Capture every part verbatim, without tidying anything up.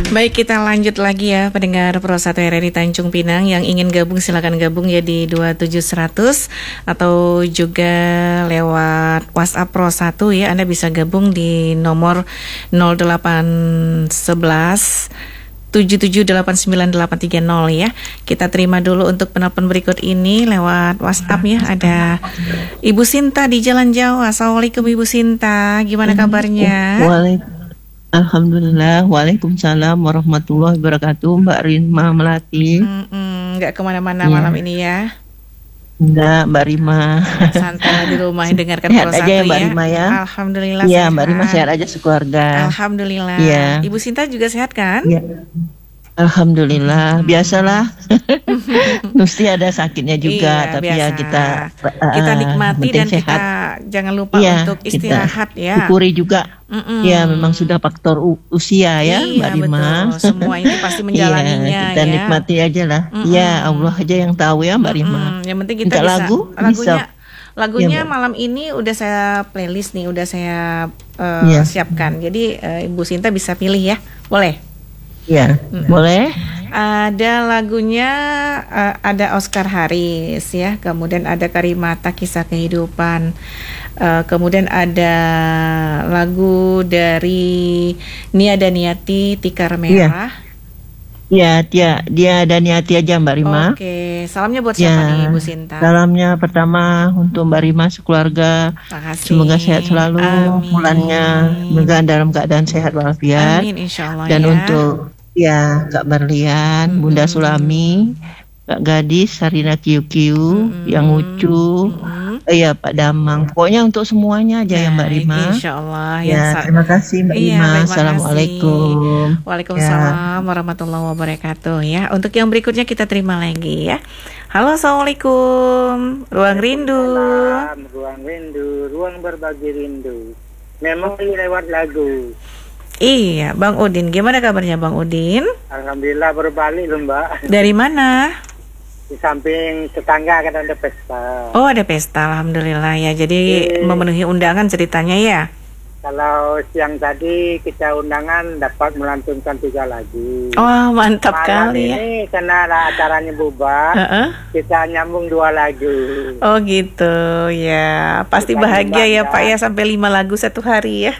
Baik, kita lanjut lagi ya pendengar Pro satu R R I Tanjung Pinang. Yang ingin gabung silakan gabung ya di dua tujuh seratus atau juga lewat WhatsApp Pro satu ya. Anda bisa gabung di nomor nol delapan satu satu tujuh tujuh delapan sembilan delapan tiga nol ya. Kita terima dulu untuk penelpon berikut ini lewat WhatsApp ya. Ada Ibu Sinta di Jalan Jawa. Assalamualaikum Ibu Sinta, gimana kabarnya? Waalaikumsalam. Alhamdulillah, waalaikumsalam warahmatullahi wabarakatuh, Mbak Rima Melati. Mm-mm, nggak kemana-mana ya. Malam ini ya? Enggak, Mbak Rima. Santai di rumah dengarkan Pro satu aja ya, Mbak ya. Rima ya. Alhamdulillah. Iya, Mbak Rima sehat aja sekeluarga. Alhamdulillah. Ya. Ibu Sinta juga sehat kan? Iya. Alhamdulillah, hmm. biasalah. Mesti ada sakitnya juga, iya, tapi biasa. ya kita uh, kita nikmati dan sehat. Kita jangan lupa iya, untuk istirahat ya. Syukuri juga. Mm-mm. Ya, memang sudah faktor u- usia ya, iya, Mbak Rima. Betul. Semua ini pasti menjalaninya iya, kita ya. nikmati aja lah. Iya, Allah aja yang tahu ya, Mbak Rima. Mm-mm. Yang penting kita Minta bisa lagu, lagunya. bisa. Lagunya ya, malam ini udah saya playlist nih, udah saya uh, ya. siapkan. Jadi uh, Ibu Sinta bisa pilih ya, boleh? Ya, hmm. boleh. Ada lagunya, uh, ada Oscar Haris ya, kemudian ada Karimata Kisah Kehidupan, uh, kemudian ada lagu dari Nia Daniati Tikar Merah. Iya, dia dia Daniati aja Mbak Rima. Oke, salamnya buat siapa ya, nih Ibu Sinta? Salamnya pertama untuk Mbak Rima sekeluarga. Makasih. Semoga sehat selalu, bulannya semoga dalam keadaan sehat walafiat. Amin, insyaallah. Dan ya. untuk ya Kak Berlian, mm-hmm. Bunda Sulami, Kak Gadis, Sarina Kiu Kiu, mm-hmm. yang lucu, mm-hmm. iya Pak Damang. Pokoknya untuk semuanya aja ya Mbak Rima. Insyaallah. Ya, ya terima kasih Mbak iya, Rima. Assalamualaikum. Waalaikumsalam ya. warahmatullahi wabarakatuh ya. Untuk yang berikutnya kita terima lagi ya. Halo, assalamualaikum. Ruang Rindu. Salam, ruang rindu, ruang berbagi rindu. Memori lewat lagu. Iya, Bang Udin. Gimana kabarnya Bang Udin? Alhamdulillah berbalik loh Mbak. Dari mana? Di samping tetangga kan ada pesta. Oh, ada pesta, alhamdulillah ya. Jadi Jadi memenuhi undangan ceritanya ya. Kalau siang tadi kita undangan dapat melantunkan tiga lagu. Oh, mantap Malam kali ini, ya. Karena acaranya bubar, uh-uh. kita nyambung dua lagu. Oh gitu ya. Pasti kita bahagia ya Pak ya sampai lima lagu satu hari ya.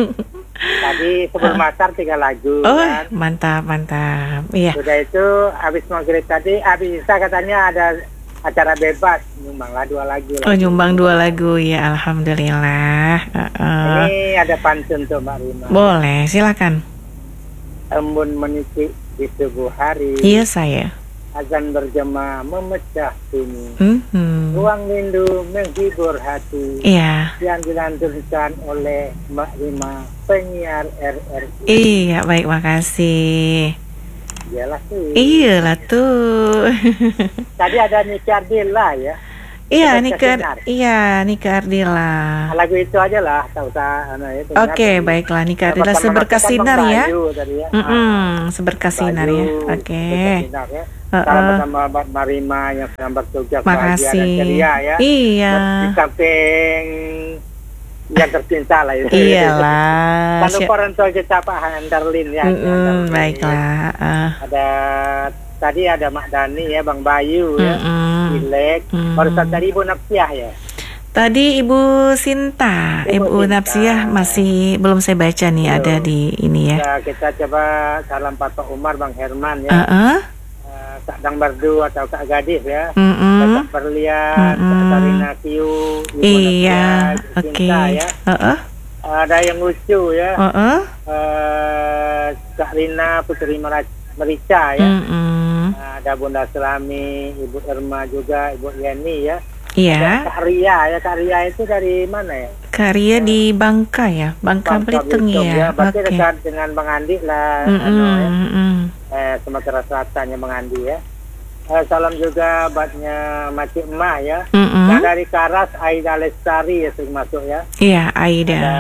Tadi sebelum asar tiga lagu. Oh, kan. mantap, mantap. Iya. Sudah itu habis maghrib tadi, habis Isa katanya ada acara bebas, nyumbanglah dua lagu. Oh, nyumbang dua lagu ya, alhamdulillah. Uh-uh. Ini ada pantun tuh Mbak Rima. Boleh, silakan. Embun meniti di subuh hari. Iya saya. Azan berjemaah memecah sunyi. Mm-hmm. Ruang rindu menghibur hati. Iya. Yang dilantunkan oleh Mbak Rima, penyiar R R I. Iya, baik, makasih. Iyalah tuh. Iyalah tuh. Tadi ada Nika Ardila ya. Iya, Nika. Iya, Nika Ardila. Lagu itu aja lah, tak usah. Oke, okay, baiklah Nika Ardila seberkas sinar ya. ya. Mm-mm, seberkas sinar ya. Oke. Okay. Ya. Salam bersama Mbak Marima yang sedang bertugas bahagia dan ceria ya. Iya. Di samping yang tercinta lah itu. Iyalah. Lalu orang tua kita Pak Handarlin ya. Mm-mm, baiklah. Uh. Ada tadi ada Mak Dani ya, Bang Bayu ya, Ilek. Baru tadi Ibu Napsiah ya. Tadi Ibu Sinta, Ibu, Ibu Sinta. Napsiah masih belum saya baca nih. Belum. Ada di ini ya. Ya kita coba salam Pak Umar, Bang Herman ya. Uh-uh. Kak Dang Bardu atau Kak Gadis ya, mm-hmm. Kak Berlian, mm-hmm. Kak Sarina Kiu, Ibu iya, oke. Okay. Ya. Uh-uh. Ada yang lucu ya, uh-uh. uh, Kak Rina Putri Merica ya, mm-hmm. ada Bunda Selami, Ibu Irma juga, Ibu Yeni ya. Iya. Kak Ria ya, Kak Ria itu dari mana ya? Kak Ria uh, di Bangka ya, Bangka, Bangka Belitung ya. ya. Berarti okay. dekat dengan Bang Andi lah. Mm-hmm. Ano, ya. Mm-hmm. Eh, Sumatera Selatan ya Bang Andi ya. Eh, salam juga buatnya Makcik Emak ya. Mm-hmm. Dan dari Karas Aida Lestari ya sering masuk ya. Iya, Aida. Ada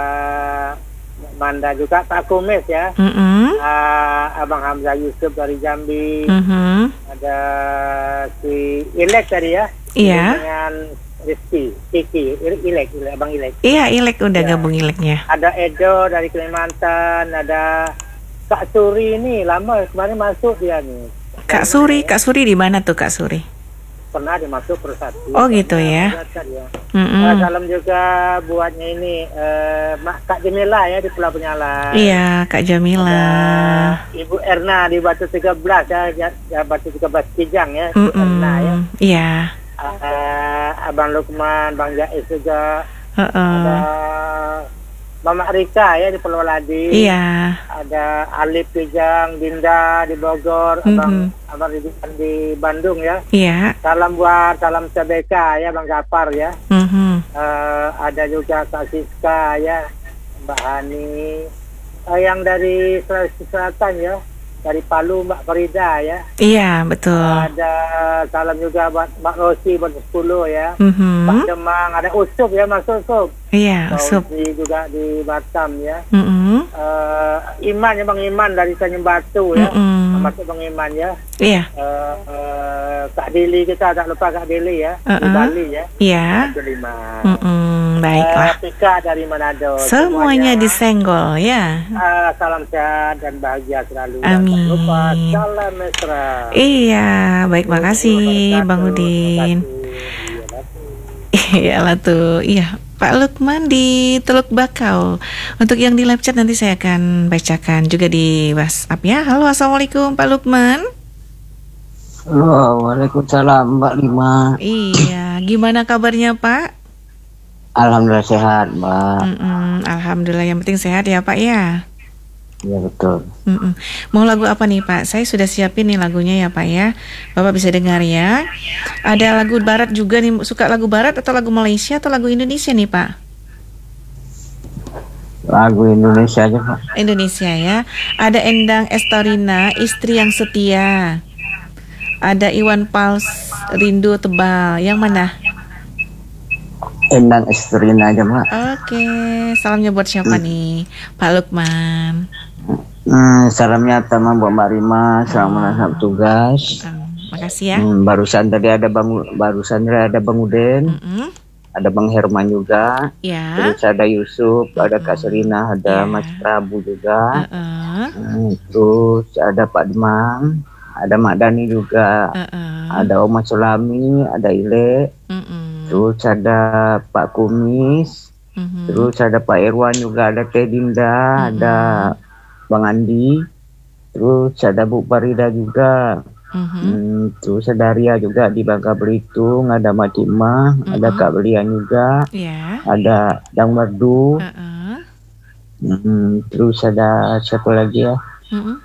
Manda juga, Pak Kumis ya. Mm-hmm. uh, Abang Hamzah Yusuf dari Jambi. Mm-hmm. Ada si Ilek tadi ya. Iya. Dengan Rizky, Kiki, Ilek, Ilek, Abang Ilek. Iya, Ilek udah ya. Gabung Ileknya. Ada Edo dari Kalimantan, ada Kak Suri ini lama kemarin masuk dia nih. Kak Suri, Kak Suri di mana tuh Kak Suri? Pernah dia masuk Persatu. Oh gitu ya. ya. Mm-mm. Uh, salam juga buatnya ini uh, Mak Kak Jamila ya di Pulau Penyalan. Iya, Kak Jamila. Ada Ibu Erna di Batu tiga belas ya, ya, ya Batu tiga belas Kijang ya, Ibu Erna ya. Iya. Uh, Abang Lukman, Bang Jais juga. Uh-uh. Ada Mama Rika ya di Pulau Ladi. Iya. Ada Alif Kijang, Dinda di Bogor, Mm-hmm. Abang Abang Ridwan di Bandung ya. Iya. Salam buat salam Sebeka ya Bang Gapar ya. Mm-hmm. Uh, ada juga Kak Siska ya, Mbak Hani. Uh, yang dari Sulawesi Selatan ya, dari Palu Mbak Farida ya. Iya, betul. Ada salam juga buat Mbak Rosi buat sepuluh ya. Mm-hmm. Pak Demang, ada Usup ya, Mas Usup. Iya, Usup. Di, juga di Batam ya. Mm-hmm. Uh, Iman ya Bang Iman dari Tanjung Batu ya. Mm-hmm. Masuk Bang Iman ya. Iya. Uh, uh, Kak Dili kita tak lupa Kak Dili ya. Uh-uh. Di Bali ya. Iya. Mm-mm. Baiklah. Uh, Pika dari Manado. Semuanya, semuanya disenggol ya. Uh, salam sehat dan bahagia selalu. Amin. Tak lupa salam mesra. Iya, baik, makasih Bang Udin. Iyalah tuh, iya. Pak Lukman di Teluk Bakau. Untuk yang di live chat nanti saya akan bacakan juga di WhatsApp ya. Halo, assalamualaikum Pak Lukman. Halo, waalaikumsalam Mbak Lima. Iya, gimana kabarnya Pak? Alhamdulillah sehat Mbak. Mm-mm, Alhamdulillah, yang penting sehat ya Pak ya. Iya betul. Mm-mm. Mau lagu apa nih Pak? Saya sudah siapin nih lagunya ya Pak ya. Bapak bisa dengar ya. Ada lagu barat juga nih. Suka lagu barat atau lagu Malaysia atau lagu Indonesia nih Pak? Lagu Indonesia aja Pak. Indonesia ya. Ada Endang Estorina, Istri yang Setia. Ada Iwan Fals, Rindu Tebal. Yang mana? Endang Estorina aja Pak. Oke, salamnya buat siapa hmm. nih? Pak Lukman. Hmm, salamnya teman buat Mbak Rima, selamat oh. tugas. Um, makasih ya. Hmm, barusan tadi ada Bang, barusan tadi ada Bang Uden, mm-hmm. ada Bang Herman juga. Ya. Terus ada Yusuf, mm-hmm. ada Kak Serina, ada yeah. Mas Prabu juga. Uh-uh. Hmm, terus ada Pak Demang, ada Mak Dani juga. Uh-uh. Ada Oma Sulami, ada Ile. Mm-hmm. Terus ada Pak Kumis. Mm-hmm. Terus ada Pak Irwan juga, ada Teh Dinda, mm-hmm. ada Bang Andi, terus ada Bu Farida juga, mm-hmm. hmm, terus ada Ria juga di Bangka Belitung, ada Mak Cimah, mm-hmm. ada Kak Belian juga, yeah. ada Dang Merdu, uh-uh. hmm, terus ada siapa lagi ya? Mm-hmm.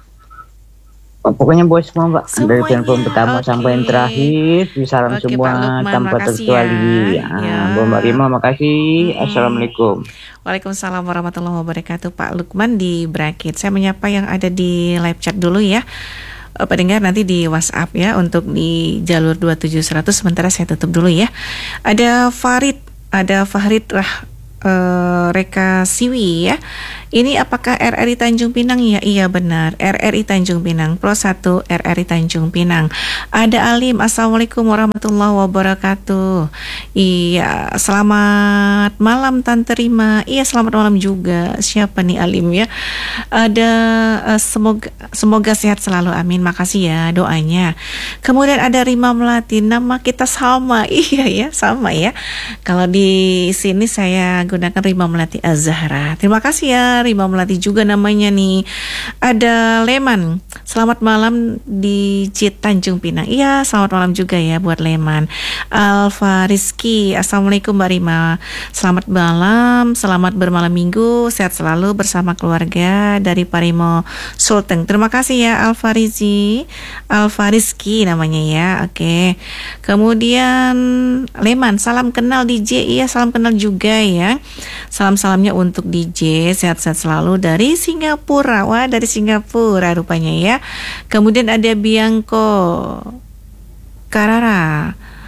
Pokoknya buat semua Mbak, semuanya, dari telepon pertama okay. sampai yang terakhir, salam okay, semua tanpa terkecuali. Ya. Ya. Mbak Rima, makasih. Hmm. Assalamualaikum. Waalaikumsalam warahmatullahi wabarakatuh. Pak Lukman di bracket. Saya menyapa yang ada di live chat dulu ya. Pendengar nanti di WhatsApp ya untuk di jalur dua tujuh seratus. Sementara saya tutup dulu ya. Ada Farid, ada Fahrid Rah. Uh, Reka Siwi ya. Ini apakah R R I Tanjung Pinang ya? Iya benar, R R I Tanjung Pinang, Pro satu R R I Tanjung Pinang. Ada Alim, assalamualaikum warahmatullahi wabarakatuh. Iya, selamat malam Tante Rima. Iya, selamat malam juga. Siapa nih Alim ya? Ada uh, semoga semoga sehat selalu, amin. Makasih ya doanya. Kemudian ada Rima Melati, nama kita sama. Iya ya, sama ya. Kalau di sini saya gunakan Rima Melati Az-Zahra. Terima kasih ya Rima Melati juga namanya nih. Ada Leman, selamat malam di Cit Tanjung Pinang. Iya, selamat malam juga ya buat Leman. Alfa Rizky, assalamualaikum Mbak Rima. Selamat malam, selamat bermalam minggu, sehat selalu bersama keluarga dari Parimo Sulteng. Terima kasih ya Alfa Rizky, Alfa Rizky namanya ya. Oke. Kemudian Leman, salam kenal D J. Iya, salam kenal juga ya. Salam-salamnya untuk D J, sehat-sehat selalu dari Singapura. Wah, dari Singapura rupanya ya. Kemudian ada Bianco Carrara,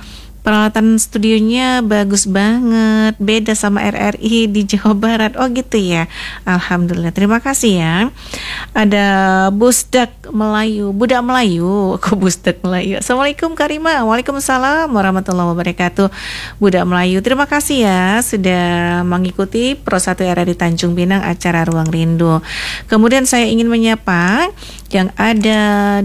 peralatan studionya bagus banget, beda sama R R I di Jawa Barat. Oh gitu ya. Alhamdulillah. Terima kasih ya. Ada Busdak Melayu, Budak Melayu. Kok Busdak Melayu? Assalamualaikum Karima. Waalaikumsalam warahmatullahi wabarakatuh. Budak Melayu. Terima kasih ya sudah mengikuti Pro satu R R I Tanjung Pinang acara Ruang Rindu. Kemudian saya ingin menyapa yang ada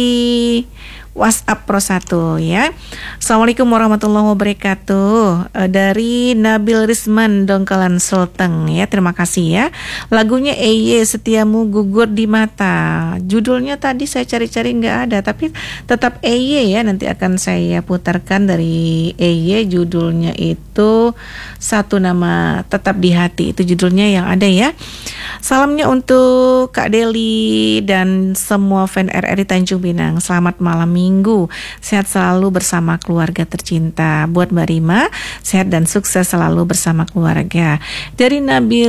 di WhatsApp Pro satu ya. Assalamualaikum warahmatullahi wabarakatuh. E, dari Nabil Risman Dongkalan Sulteng ya. Terima kasih ya. Lagunya E Y Setiamu Gugur di Mata. Judulnya tadi saya cari-cari nggak ada, tapi tetap E Y ya. Nanti akan saya putarkan dari E Y. Judulnya itu Satu Nama Tetap di Hati. Itu judulnya yang ada ya. Salamnya untuk Kak Deli dan semua fan R R I Tanjung Pinang. Selamat malam minggu, sehat selalu bersama keluarga tercinta. Buat Mbak Rima, sehat dan sukses selalu bersama keluarga. Dari Nabil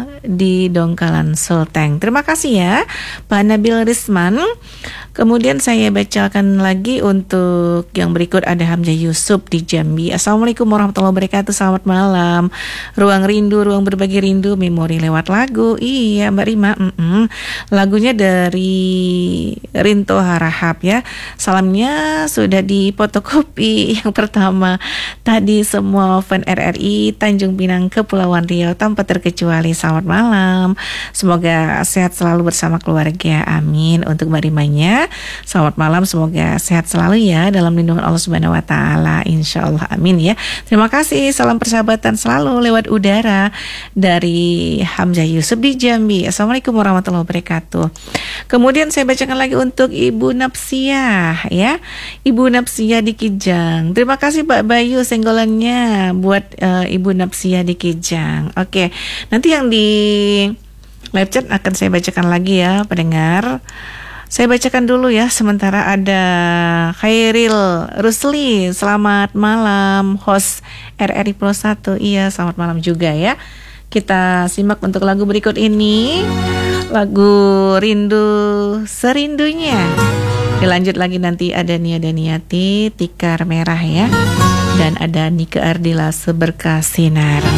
di Dongkalan Sulteng. Terima kasih ya Pak Nabil Risman. Kemudian saya bacakan lagi untuk yang berikut. Ada Hamzah Yusuf di Jambi. Assalamualaikum warahmatullahi wabarakatuh. Selamat malam. Ruang Rindu, ruang berbagi rindu, memori lewat lagu. Iya Mbak Rima, mm-mm. lagunya dari Rinto Harahap ya. Salamnya sudah dipotokopi. Yang pertama tadi semua fan R R I Tanjung Pinang Kepulauan Riau tanpa terkecuali. Selamat malam. Semoga sehat selalu bersama keluarga. Amin. Untuk Mbak Rimanya, selamat malam, semoga sehat selalu ya dalam lindungan Allah Subhanahu wa taala, insyaallah, amin ya. Terima kasih, salam persahabatan selalu lewat udara dari Hamzah Yusuf di Jambi. Assalamualaikum warahmatullahi wabarakatuh. Kemudian saya bacakan lagi untuk Ibu Napsiah ya. Ibu Napsiah di Kijang. Terima kasih Pak Bayu senggolannya buat uh, Ibu Napsiah di Kijang. Oke, nanti yang di live chat akan saya bacakan lagi ya pendengar. Saya bacakan dulu ya, sementara ada Khairil Rusli. Selamat malam host R R I Pro satu. Iya, selamat malam juga ya. Kita simak untuk lagu berikut ini, lagu Rindu Serindunya. Dilanjut lagi nanti ada Nia Daniati, Tikar Merah ya. Dan ada Nika Ardila Seberkas Sinar.